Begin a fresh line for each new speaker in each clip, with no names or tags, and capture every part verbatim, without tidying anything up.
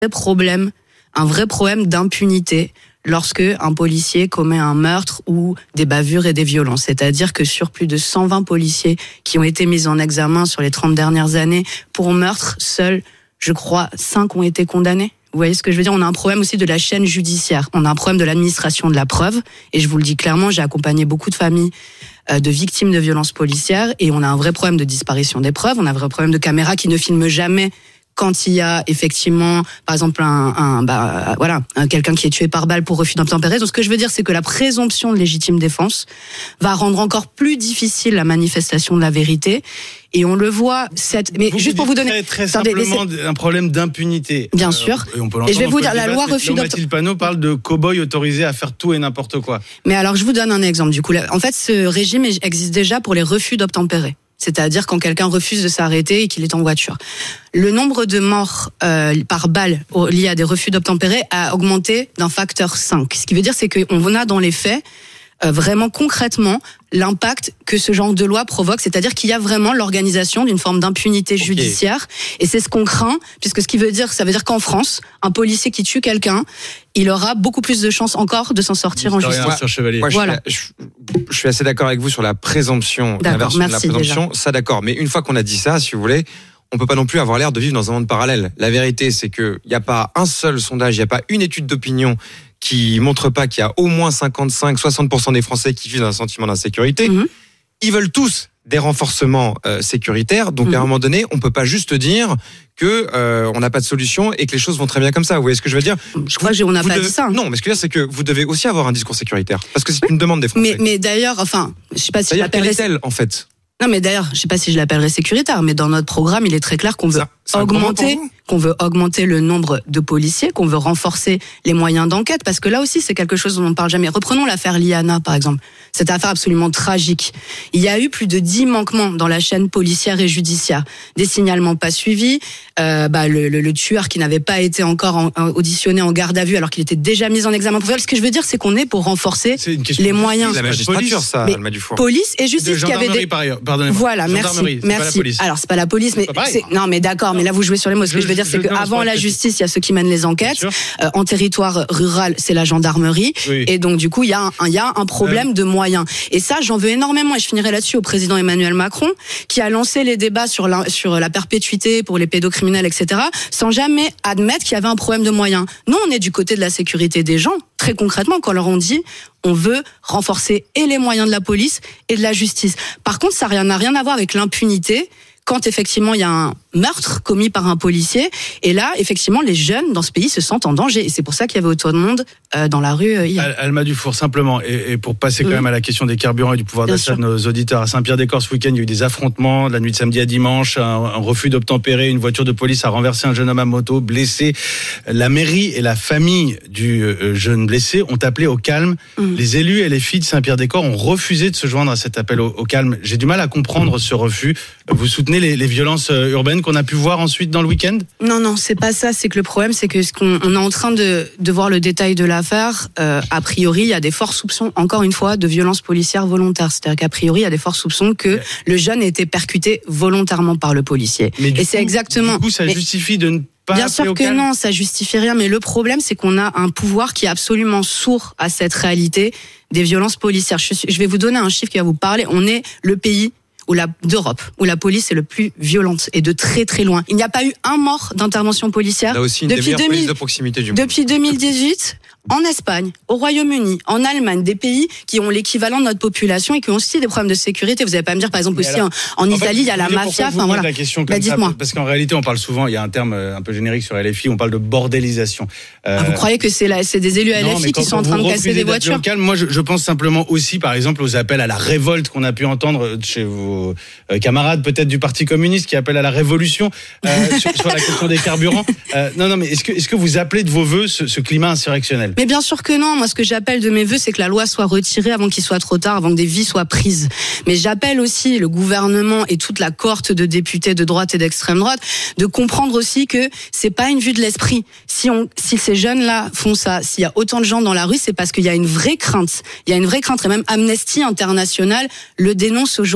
problème, un vrai problème d'impunité lorsque un policier commet un meurtre ou des bavures et des violences. C'est-à-dire que sur plus de cent vingt policiers qui ont été mis en examen sur les trente dernières années pour meurtre, seuls, je crois, cinq ont été condamnés. Vous voyez ce que je veux dire ? On a un problème aussi de la chaîne judiciaire. On a un problème de l'administration de la preuve. Et je vous le dis clairement, j'ai accompagné beaucoup de familles de victimes de violences policières et on a un vrai problème de disparition des preuves. On a un vrai problème de caméras qui ne filment jamais quand il y a effectivement, par exemple, un, un bah, voilà, un, quelqu'un qui est tué par balle pour refus d'obtempérer. Donc, ce que je veux dire, c'est que la présomption de légitime défense va rendre encore plus difficile la manifestation de la vérité. Et on le voit, cette, mais
vous
juste pour vous donner,
très, très attendez, simplement laissez... un problème d'impunité.
Bien euh, sûr.
Et, on peut
et je vais vous dire, la loi refus d'obtempérer.
Mathilde Panot parle de cow-boy autorisé à faire tout et n'importe quoi.
Mais alors, je vous donne un exemple. Du coup, en fait, ce régime existe déjà pour les refus d'obtempérer. C'est-à-dire quand quelqu'un refuse de s'arrêter et qu'il est en voiture. Le nombre de morts euh, par balle liés à des refus d'obtempérer a augmenté d'un facteur cinq. Ce qui veut dire, c'est qu'on a dans les faits euh, vraiment concrètement l'impact que ce genre de loi provoque, c'est-à-dire qu'il y a vraiment l'organisation d'une forme d'impunité okay. judiciaire, et c'est ce qu'on craint, puisque ce qui veut dire, ça veut dire qu'en France, un policier qui tue quelqu'un, il aura beaucoup plus de chances encore de s'en sortir en justice.
Moi, moi, voilà. je, suis, je, je suis assez d'accord avec vous sur la présomption,
d'accord,
l'inversion de la présomption,
déjà.
Ça d'accord, mais une fois qu'on a dit ça, si vous voulez, on peut pas non plus avoir l'air de vivre dans un monde parallèle. La vérité, c'est qu'il n'y a pas un seul sondage, il n'y a pas une étude d'opinion qui montre pas qu'il y a au moins cinquante-cinq à soixante pour cent des Français qui vivent dans un sentiment d'insécurité. Mmh. Ils veulent tous des renforcements euh, sécuritaires. Donc, mmh. à un moment donné, on peut pas juste dire que euh, on n'a pas de solution et que les choses vont très bien comme ça. Vous voyez ce que je veux dire ?
Je crois qu'on n'a pas
devez...
dit ça.
Non, mais ce que je veux dire, c'est que vous devez aussi avoir un discours sécuritaire. Parce que c'est une demande des Français.
Mais, mais d'ailleurs, enfin, je sais pas si
d'ailleurs,
je l'appellerais...
quelle est-elle, en fait ?
Non, mais d'ailleurs, je sais pas si je l'appellerais sécuritaire, mais dans notre programme, il est très clair qu'on veut
ça,
augmenter, qu'on veut augmenter le nombre de policiers, qu'on veut renforcer les moyens d'enquête, parce que là aussi, c'est quelque chose dont on ne parle jamais. Reprenons l'affaire Liana, par exemple. Cette affaire absolument tragique. Il y a eu plus de dix manquements dans la chaîne policière et judiciaire. Des signalements pas suivis, euh, bah, le, le, le tueur qui n'avait pas été encore en, en, auditionné en garde à vue alors qu'il était déjà mis en examen pour viol. Ce que je veux dire, c'est qu'on est pour renforcer les moyens.
La magistrature, ça, Alma Dufour.
Police et justice qui avait des...
par ailleurs. Pardonnez-moi.
Voilà, merci, merci. Alors c'est pas la police, mais c'est... non, mais d'accord. Mais là vous jouez sur les mots. Ce que je veux dire, c'est qu'avant la justice, il y a ceux qui mènent les enquêtes. Euh, en territoire rural, c'est la gendarmerie. Oui. Et donc du coup, il y a un, il y a un problème ouais. de moyens. Et ça, j'en veux énormément. Et je finirai là-dessus au président Emmanuel Macron, qui a lancé les débats sur la, sur la perpétuité pour les pédocriminels, et cetera, sans jamais admettre qu'il y avait un problème de moyens. Nous, on est du côté de la sécurité des gens. Très concrètement, quand leur on dit, on veut renforcer et les moyens de la police et de la justice. Par contre, ça n'a rien à voir avec l'impunité. Quand effectivement il y a un meurtre commis par un policier, et là effectivement les jeunes dans ce pays se sentent en danger, et c'est pour ça qu'il y avait autant de monde euh, dans la rue euh, hier.
Alma Dufour, simplement, et, et pour passer quand mmh. même à la question des carburants et du pouvoir d'achat de nos auditeurs, à Saint-Pierre-des-Corps ce week-end il y a eu des affrontements, de la nuit de samedi à dimanche, un, un refus d'obtempérer, une voiture de police a renversé un jeune homme à moto, blessé. La mairie et la famille du euh, jeune blessé ont appelé au calme. Mmh. Les élus et les filles de Saint-Pierre-des-Corps ont refusé de se joindre à cet appel au, au calme. J'ai du mal à comprendre ce refus. Vous soutenez les, les violences urbaines qu'on a pu voir ensuite dans le week-end ?
Non, non, c'est pas ça. C'est que le problème, c'est que ce qu'on on est en train de, de voir le détail de l'affaire. Euh, a priori, il y a des forts soupçons, encore une fois, de violences policières volontaires. C'est-à-dire qu'à priori, il y a des forts soupçons que ouais. le jeune ait été percuté volontairement par le policier.
Mais
et c'est
coup,
exactement.
Du coup, ça
mais...
justifie de ne pas.
Bien sûr que non, ça justifie rien. Mais le problème, c'est qu'on a un pouvoir qui est absolument sourd à cette réalité des violences policières. Je, je vais vous donner un chiffre qui va vous parler. On est le pays où la, d'Europe, où la police est le plus violente et de très très loin. Il n'y a pas eu un mort d'intervention policière
là aussi une
depuis,
des meilleures polices
deux mille,
de proximité du monde.
Depuis deux mille dix-huit. En Espagne, au Royaume-Uni, en Allemagne, des pays qui ont l'équivalent de notre population et qui ont aussi des problèmes de sécurité. Vous n'allez pas me dire, par exemple, aussi alors, en, en Italie, il y a la mafia.
Enfin voilà. La question
bah,
comme
dites-moi.
Ça, parce qu'en réalité, on parle souvent, il y a un terme un peu générique sur L F I, on parle de bordélisation.
Euh, ah, vous croyez que c'est, la, c'est des élus L F I qui sont en train de casser des voitures ?
Calme, moi, je, je pense simplement aussi, par exemple, aux appels à la révolte qu'on a pu entendre chez vos euh, camarades, peut-être du Parti communiste, qui appellent à la révolution euh, sur, sur la question des carburants. Euh, non, non, mais est-ce que, est-ce que vous appelez de vos voeux ce, ce climat insurrectionnel ?
Mais bien sûr que non. Moi, ce que j'appelle de mes vœux, c'est que la loi soit retirée avant qu'il soit trop tard, avant que des vies soient prises. Mais j'appelle aussi le gouvernement et toute la cohorte de députés de droite et d'extrême droite de comprendre aussi que c'est pas une vue de l'esprit. Si on, si ces jeunes-là font ça, s'il y a autant de gens dans la rue, c'est parce qu'il y a une vraie crainte. Il y a une vraie crainte. Et même Amnesty International le dénonce aujourd'hui.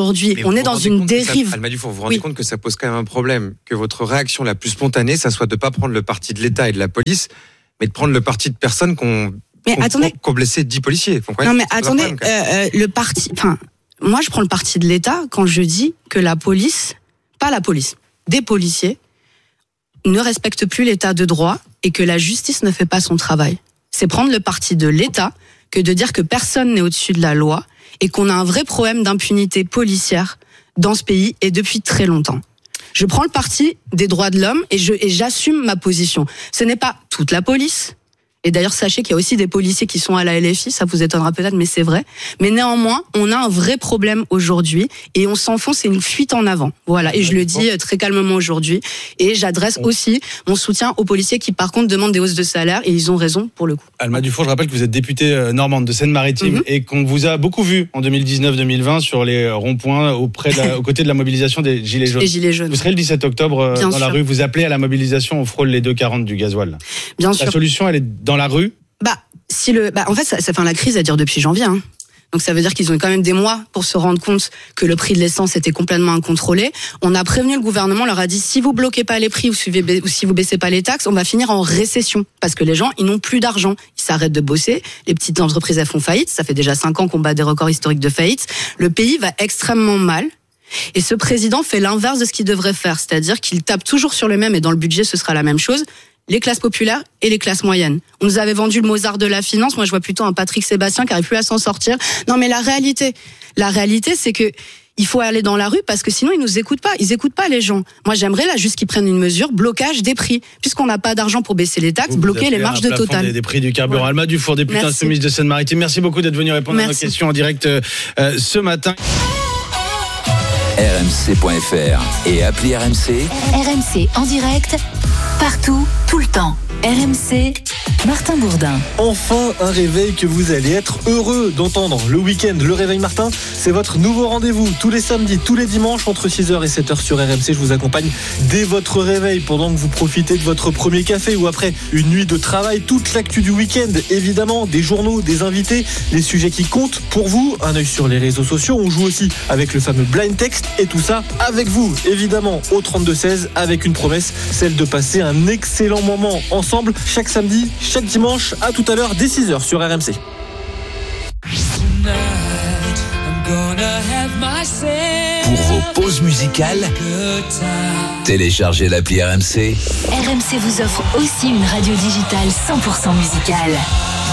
on est dans une dérive.
Alma Dufour, vous vous rendez oui. compte que ça pose quand même un problème, que votre réaction la plus spontanée, ça soit de ne pas prendre le parti de l'État et de la police, mais de prendre le parti de personnes qu'on
mais attendez,
qu'on blessé dix policiers.
Non mais attendez, problème, euh, le parti, enfin, moi je prends le parti de l'État quand je dis que la police, pas la police, des policiers ne respectent plus l'état de droit et que la justice ne fait pas son travail. C'est prendre le parti de l'État que de dire que personne n'est au-dessus de la loi et qu'on a un vrai problème d'impunité policière dans ce pays et depuis très longtemps. Je prends le parti des droits de l'homme et, je, et j'assume ma position. Ce n'est pas toute la police. Et d'ailleurs, sachez qu'il y a aussi des policiers qui sont à la L F I, ça vous étonnera peut-être, mais c'est vrai. Mais néanmoins, on a un vrai problème aujourd'hui et on s'enfonce, c'est une fuite en avant. Voilà, et je le dis très calmement aujourd'hui. Et j'adresse aussi mon soutien aux policiers qui, par contre, demandent des hausses de salaire et ils ont raison pour le coup.
Alma Dufour, je rappelle que vous êtes députée normande de Seine-Maritime mm-hmm. et qu'on vous a beaucoup vu en deux mille dix-neuf deux mille vingt sur les ronds-points auprès de la, aux côtés de la mobilisation des Gilets jaunes.
Les Gilets jaunes.
Vous serez le dix-sept octobre Bien dans sûr. la rue, vous appelez à la mobilisation, on frôle les deux quarante du gasoil.
Bien
la
sûr.
La solution, elle est dans la rue.
Bah, si le, bah, en fait, ça, ça fait la crise à dire depuis janvier, hein. Donc ça veut dire qu'ils ont eu quand même des mois pour se rendre compte que le prix de l'essence était complètement incontrôlé. On a prévenu le gouvernement, on leur a dit si vous bloquez pas les prix ou si vous baissez pas les taxes, on va finir en récession parce que les gens ils n'ont plus d'argent, ils s'arrêtent de bosser, les petites entreprises elles font faillite, ça fait déjà cinq ans qu'on bat des records historiques de faillite. Le pays va extrêmement mal. Et ce président fait l'inverse de ce qu'il devrait faire, c'est-à-dire qu'il tape toujours sur le même et dans le budget ce sera la même chose. Les classes populaires et les classes moyennes. On nous avait vendu le Mozart de la finance. Moi, je vois plutôt un Patrick Sébastien qui n'arrive plus à s'en sortir. Non, mais la réalité, la réalité, c'est que il faut aller dans la rue parce que sinon, ils nous écoutent pas. Ils écoutent pas les gens. Moi, j'aimerais là juste qu'ils prennent une mesure, blocage des prix. Puisqu'on n'a pas d'argent pour baisser les taxes, vous bloquer les marges de Total.
Des, des prix du carburant. Ouais. Alma Dufour, députée insoumise de Seine-Maritime. Merci beaucoup d'être venue répondre Merci. à nos questions en direct euh, ce matin.
R M C point F R et appli R M C.
R M C en direct, partout, tout le temps. R M C, Martin Bourdin.
Enfin un réveil que vous allez être heureux d'entendre. Le week-end, le réveil Martin, c'est votre nouveau rendez-vous. Tous les samedis, tous les dimanches, entre six heures et sept heures sur R M C. Je vous accompagne dès votre réveil, pendant que vous profitez de votre premier café ou après une nuit de travail. Toute l'actu du week-end, évidemment, des journaux, des invités, les sujets qui comptent pour vous. Un œil sur les réseaux sociaux. On joue aussi avec le fameux blind text et tout ça avec vous, évidemment, au trente-deux seize, avec une promesse, celle de passer un excellent moment ensemble chaque samedi, chaque dimanche. À tout à l'heure dès six heures sur R M C.
Pour vos pauses musicales, téléchargez l'appli R M C.
R M C vous offre aussi une radio digitale cent pour cent musicale.